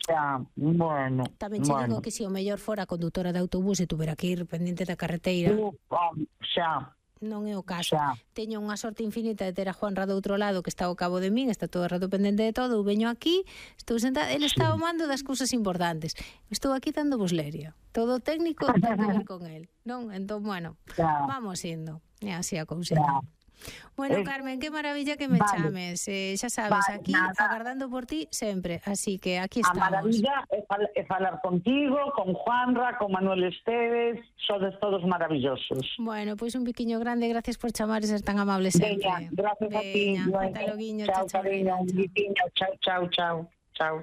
Xa, bueno. Tamén che digo que se o mellor fora condutora de autobús e tuvera que ir pendente da carreteira, Xa. non é o caso. Xa. Teño unha sorte infinita de ter a Juanra do outro lado que está ao cabo de min, está todo o rato pendente de todo, eu veño aquí, estou sentada, ele está ao mando das cousas importantes. Estou aquí dando vos leria. Todo o técnico ten que ver con el, non? Entón, bueno, vamos indo. É así a cousa. Bueno, Carmen, qué maravilla que me chames. Xa sabes, aquí agardando por ti sempre. Así que aquí estamos. A maravilla é falar contigo, con Juanra, con Manuel Esteves, sodes todos maravillosos. Bueno, pois un piquiño grande, gracias por chamar e ser tan amable sempre. Veña, gracias a ti. Ata loguiño, chao, cariño, un biquiño, chao. Chao.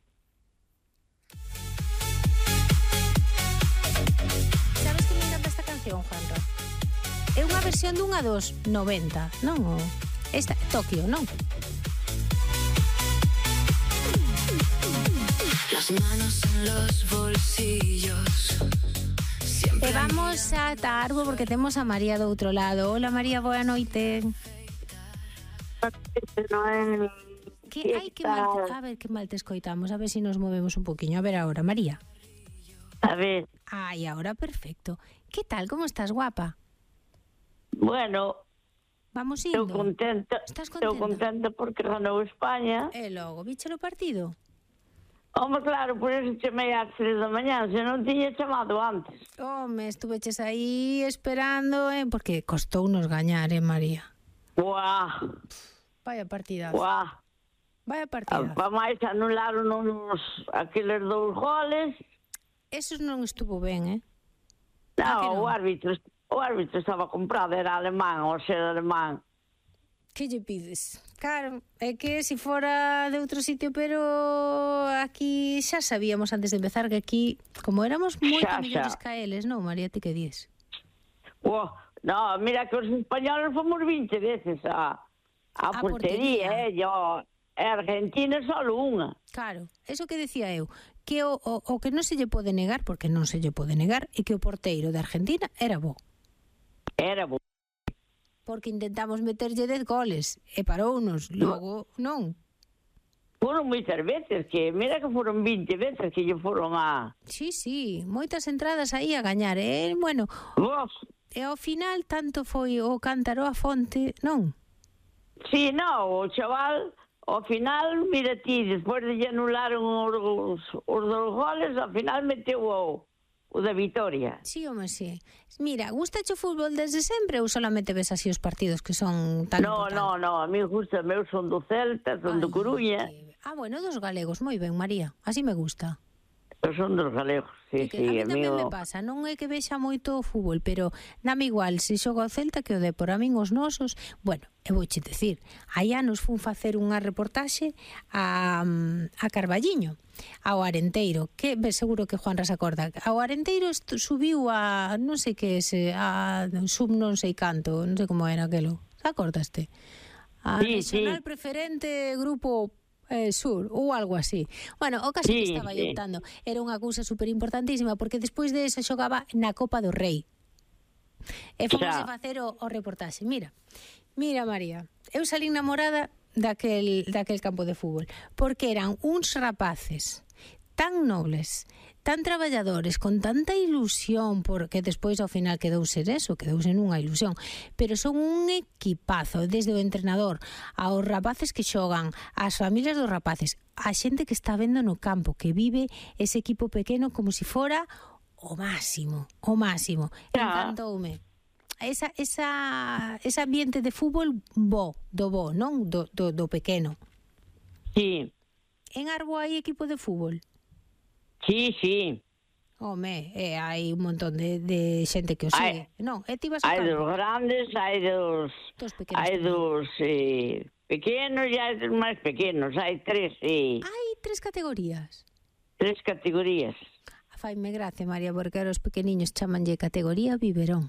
Sabes que me encanta esta canción, Juanra? É unha versión dunha dos 90, non? Esta, Tokio, non? Las manos en los bolsillos. E vamos a Tarbo porque temos a María do outro lado. Hola, María, boa noite. Que mal, a ver que mal te escoitamos, a ver se nos movemos un poquinho. A ver agora, María. A ver. Ai, agora perfecto. Que tal, como estás, guapa? Bueno, vamos indo. Estou contenta. Estás contenta? Estou contenta porque ganou España. E logo, viche o partido? Home, claro, por eso chamei ás 3 da mañá, se non tiña chamado antes. Home, estuveches aí esperando, porque costounos gañar, María? Buah. Vaya partida. Buah. Vaya partida. Pa máis anularon aqueles 2 goles. Esos non estuvo ben, Non, o árbitro estaba comprado, era alemán, ou ser alemán. Que lle pides? Claro, é que se fora de outro sitio, pero aquí xa sabíamos antes de empezar que aquí, como éramos moito mellores que eles, non, María, ti que dies? No, mira que os españoles fomos 20 veces a portería, e Argentina solo unha. Claro, eso que decía eu, que o que non se lle pode negar, porque non se lle pode negar, é que o porteiro de Argentina era bo. Era bo. Porque intentamos meterlle 10 goles e parounos, logo non. Foron moitas veces, que mira que foron 20 veces que lle foron a... Sí, moitas entradas aí a gañar, bueno. E ao final tanto foi o cántaro a fonte, non? Sí, non, o chaval, ao final, mira ti, despois de lle anularon os 2 goles, ao final meteu o da Vitoria. Sí, home, sí. Mira, gustache o fútbol desde sempre ou solamente ves así os partidos que son tan importantes? No, a mí gusta, meu son do Celta, son do Coruña. Bueno, dos galegos, moi ben, María, así me gusta. Son dos galegos, sí. A mí tamén me pasa, non é que vexa moito o fútbol, pero dame igual se xoga o Celta que o Depor. A min os nosos, bueno, eu vouche dicir, hai anos fun facer unha reportaxe a Carballiño, ao Arenteiro, que seguro que Juanra se acorda. Ao Arenteiro subiu a non sei que a sub non sei canto, non sei como era aquelo. Se acordaste? A Nacional Preferente Grupo Sur, ou algo así. Bueno, o caso que estaba optando era unha cousa super importantísima, porque despois de eso xogaba na Copa do Rei. E fomos a facer o reportaxe. Mira, María, eu salí namorada daquel campo de fútbol, porque eran uns rapaces tan nobles, tan traballadores, con tanta ilusión, porque despois ao final quedouse nunha ilusión, pero son un equipazo, desde o entrenador aos rapaces que xogan, ás familias dos rapaces, a xente que está vendo no campo, que vive ese equipo pequeno como se fora o máximo. Encantoume. Ese ambiente de fútbol non? Do pequeno. Sí. En Arbo hai equipo de fútbol? Sí. Home, hai un montón de xente que o sigue. Non, ti vas ao campo. Hai dos grandes, hai dos pequenos e hai dos máis pequenos. Hai 3, sí. Hai 3 categorías? 3 categorías. Faime gracia, María, porque ahora os pequeniños chamanlle categoría biberón.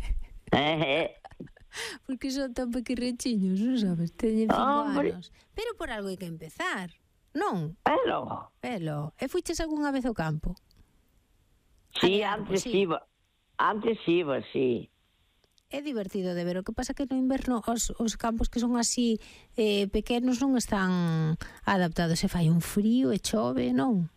Porque son tan pequerrechiños, non sabes? Teñen 5 anos. Pero por algo hai que empezar. Non? Pelo. E fuiches algunha vez ao campo? Sí, antes iba, sí. É divertido de ver, o que pasa que no inverno os campos que son así pequenos non están adaptados, se fai un frío e chove, non?